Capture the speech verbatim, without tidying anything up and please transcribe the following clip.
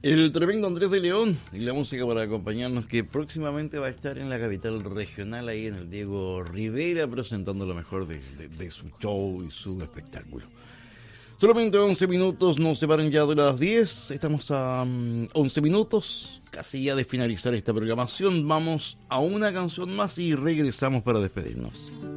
El tremendo Andrés de León y la música para acompañarnos, que próximamente va a estar en la capital regional, ahí en el Diego Rivera, presentando lo mejor de, de, de su show y su espectáculo. Solamente once minutos nos separan ya de las diez. Estamos a um, once minutos, casi ya de finalizar esta programación. Vamos a una canción más y regresamos para despedirnos.